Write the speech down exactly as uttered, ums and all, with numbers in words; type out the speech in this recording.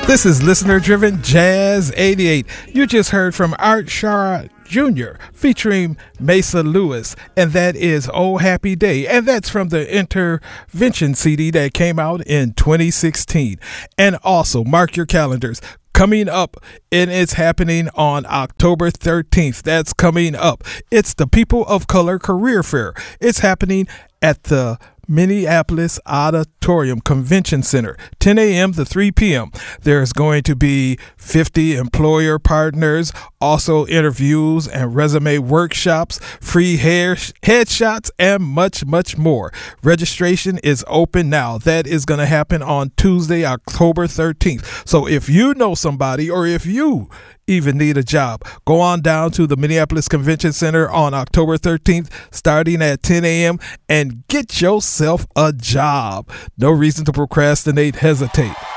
This is Listener Driven Jazz eighty-eight. You just heard from Art Shara Junior featuring Mesa Lewis, and that is Oh Happy Day, and that's from the Intervention C D that came out in twenty sixteen. And also, mark your calendars. Coming up, and it's happening on October thirteenth. That's coming up. It's the People of Color Career Fair. It's happening at the Minneapolis Auditorium Convention Center, ten a.m. to three p.m. There's going to be fifty employer partners, also interviews and resume workshops, free hair headshots, and much, much more. Registration is open now. That is going to happen on Tuesday, October thirteenth. So if you know somebody, or if you even need a job, go on down to the Minneapolis Convention Center on October thirteenth, starting at ten a.m. and get yourself a job. No reason to procrastinate, hesitate.